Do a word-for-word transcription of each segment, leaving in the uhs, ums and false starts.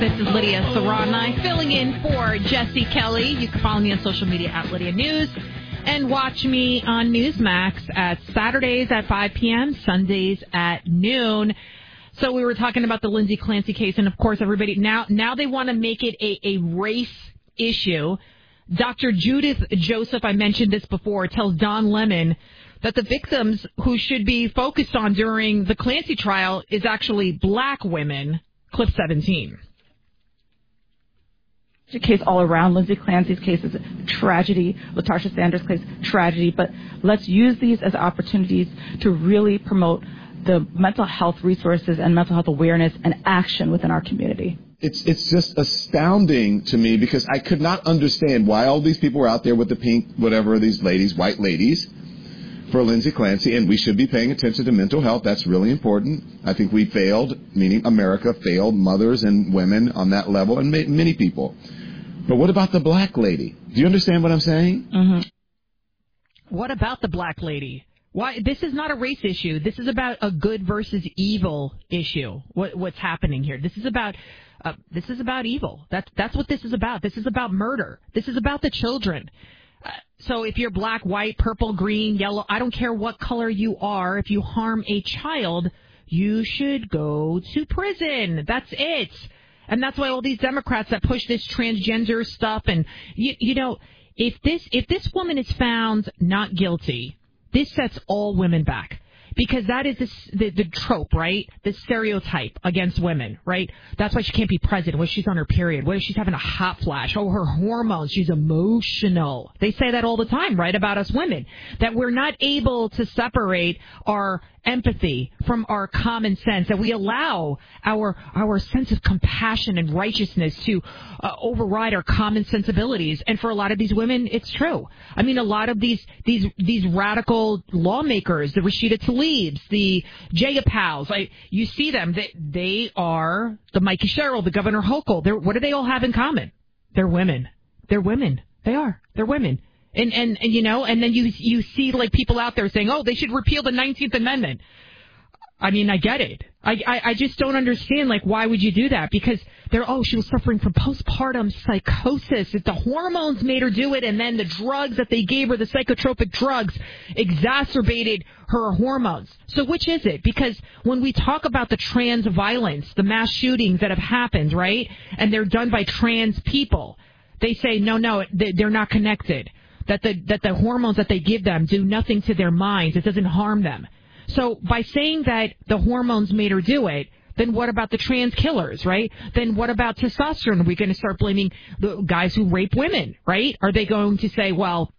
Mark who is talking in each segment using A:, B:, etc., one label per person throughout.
A: This is Lydia Serrani filling in for Jesse Kelly. You can follow me on social media at Lydia News and watch me on Newsmax at Saturdays at five p.m., Sundays at noon. So we were talking about the Lindsay Clancy case, and of course, everybody now now they want to make it a, a race issue. Doctor Judith Joseph, I mentioned this before, tells Don Lemon that the victims who should be focused on during the Clancy trial is actually black women. Clip seventeen.
B: Case all around. Lindsay Clancy's case is a tragedy. LaTarsha Sanders' case, tragedy. But let's use these as opportunities to really promote the mental health resources and mental health awareness and action within our community.
C: It's it's just astounding to me because I could not understand why all these people were out there with the pink, whatever, these ladies, white ladies, for Lindsay Clancy, and we should be paying attention to mental health. That's really important. I think we failed, meaning America failed mothers and women on that level, and many people. But what about the black lady? Do you understand what I'm saying?
A: Mm-hmm. What about the black lady? Why? This is not a race issue. This is about a good versus evil issue. What, what's happening here? This is about uh, this is about evil. That's that's what this is about. This is about murder. This is about the children. Uh, so if you're black, white, purple, green, yellow, I don't care what color you are. If you harm a child, you should go to prison. That's it. And that's why all these Democrats that push this transgender stuff and, you, you know, if this if this woman is found not guilty, this sets all women back. Because that is this, the, the trope, right? The stereotype against women, right? That's why she can't be president. What if she's on her period? What if she's having a hot flash? Oh, her hormones. She's emotional. They say that all the time, right, about us women. That we're not able to separate our empathy from our common sense, that we allow our our sense of compassion and righteousness to uh, override our common sensibilities. And for a lot of these women, it's true. I mean, a lot of these these these radical lawmakers, the Rashida Tlaibs, the Jayapals, I, you see them. They, they are the Mikey Sherrill, the Governor Hochul. They're, what do they all have in common? They're women. They're women. They are. They're women. And, and, and, you know, and then you you see, like, people out there saying, oh, they should repeal the nineteenth Amendment. I mean, I get it. I, I, I just don't understand, like, why would you do that? Because they're, oh, she was suffering from postpartum psychosis. If the hormones made her do it, and then the drugs that they gave her, the psychotropic drugs, exacerbated her hormones. So which is it? Because when we talk about the trans violence, the mass shootings that have happened, right, and they're done by trans people, they say, no, no, they're not connected. That the that the hormones that they give them do nothing to their minds. It doesn't harm them. So by saying that the hormones made her do it, then what about the trans killers, right? Then what about testosterone? Are we going to start blaming the guys who rape women, right? Are they going to say, well,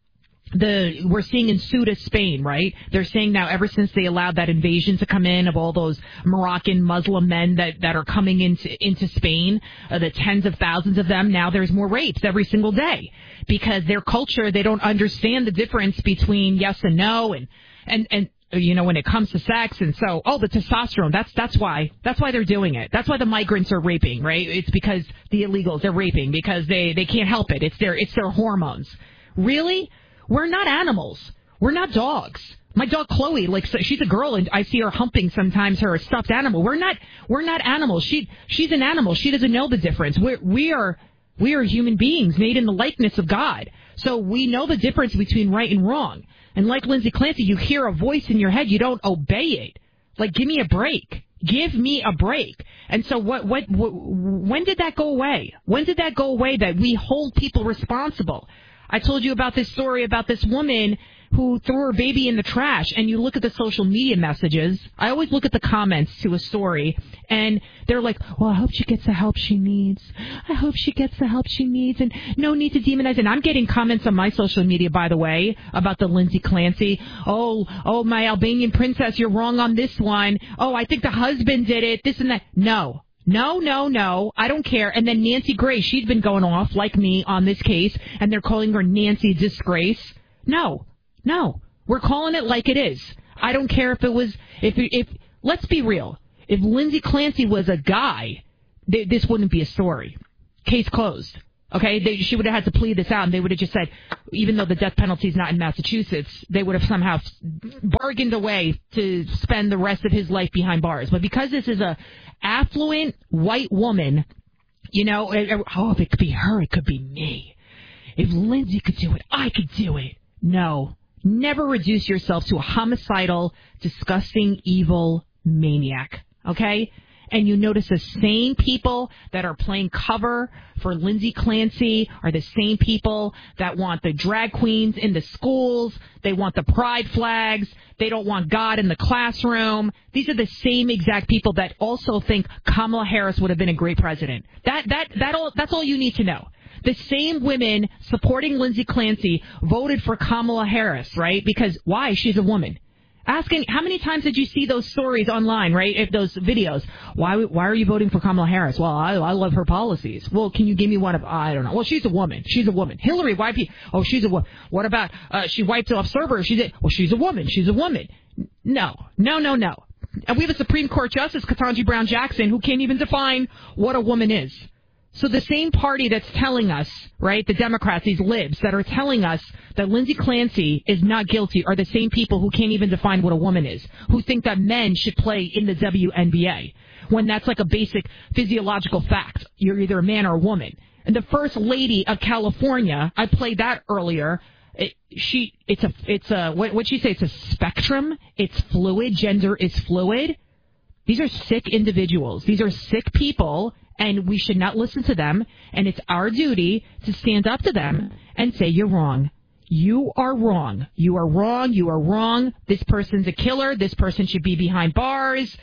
A: the we're seeing in Ceuta, Spain, right? They're saying now ever since they allowed that invasion to come in of all those Moroccan Muslim men that, that are coming into into Spain, uh, the tens of thousands of them, now there's more rapes every single day. Because their culture, they don't understand the difference between yes and no, and, and, and, you know, when it comes to sex. And so, oh, the testosterone, that's, that's why, that's why they're doing it. That's why the migrants are raping, right? It's because the illegals, they're raping because they, they can't help it. It's their, it's their hormones. Really? We're not animals. We're not dogs. My dog Chloe, like, she's a girl, and I see her humping sometimes her stuffed animal. We're not, we're not animals. She, she's an animal. She doesn't know the difference. We're, we are, We are human beings made in the likeness of God. So we know the difference between right and wrong. And like Lindsay Clancy, you hear a voice in your head, you don't obey it. Like, give me a break. Give me a break. And so what, what, what, when did that go away? When did that go away that we hold people responsible? I told you about this story about this woman who threw her baby in the trash, and you look at the social media messages. I always look at the comments to a story, and they're like, well, I hope she gets the help she needs. I hope she gets the help she needs, and no need to demonize. And I'm getting comments on my social media, by the way, about the Lindsay Clancy. Oh, oh, my Albanian princess, you're wrong on this one. Oh, I think the husband did it, this and that. No. No, no, no, I don't care. And then Nancy Grace, she's been going off, like me, on this case, and they're calling her Nancy Disgrace. No. No, we're calling it like it is. I don't care if it was, if, if let's be real. If Lindsay Clancy was a guy, they, this wouldn't be a story. Case closed. Okay, they, she would have had to plead this out, and they would have just said, even though the death penalty is not in Massachusetts, they would have somehow bargained away to spend the rest of his life behind bars. But because this is a affluent white woman You know, oh, if it could be her, it could be me. If Lindsay could do it, I could do it. No, never reduce yourself to a homicidal, disgusting, evil maniac, okay? And you notice the same people that are playing cover for Lindsay Clancy are the same people that want the drag queens in the schools. They want the pride flags. They don't want God in the classroom. These are the same exact people that also think Kamala Harris would have been a great president. That that that all that's all you need to know. The same women supporting Lindsay Clancy voted for Kamala Harris, right? Because why? She's a woman. Asking, how many times did you see those stories online, right? If those videos, why why are you voting for Kamala Harris? Well, I, I love her policies. Well, can you give me one of, I don't know. Well, she's a woman. She's a woman. Hillary, why? Oh, she's a woman. What about, uh, she wiped off servers. She's a, well, she's a woman. She's a woman. No, no, no, no. And we have a Supreme Court Justice, Ketanji Brown Jackson, who can't even define what a woman is. So the same party that's telling us, right, the Democrats, these libs, that are telling us that Lindsay Clancy is not guilty are the same people who can't even define what a woman is, who think that men should play in the W N B A, when that's like a basic physiological fact. You're either a man or a woman. And the first lady of California, I played that earlier, it, she, it's a, it's a, what, what'd she say? It's a spectrum. It's fluid. Gender is fluid. These are sick individuals. These are sick people. And we should not listen to them, and it's our duty to stand up to them and say, you're wrong. You are wrong. You are wrong. You are wrong. This person's a killer. This person should be behind bars.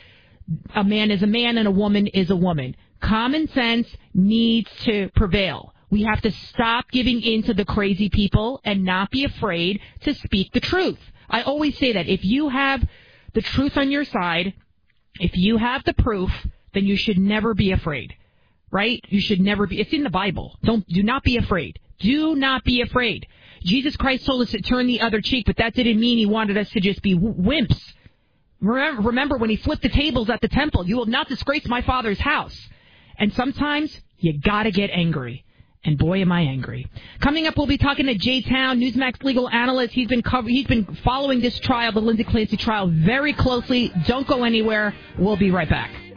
A: A man is a man and a woman is a woman. Common sense needs to prevail. We have to stop giving in to the crazy people and not be afraid to speak the truth. I always say that if you have the truth on your side, if you have the proof, then you should never be afraid. Right? You should never be. It's in the Bible. Don't, do not be afraid. Do not be afraid. Jesus Christ told us to turn the other cheek, but that didn't mean he wanted us to just be wimps. Remember, remember when he flipped the tables at the temple, you will not disgrace my Father's house. And sometimes you gotta get angry. And boy, am I angry. Coming up, we'll be talking to Jay Town, Newsmax legal analyst. He's been cover- he's been following this trial, the Lindsay Clancy trial, very closely. Don't go anywhere. We'll be right back.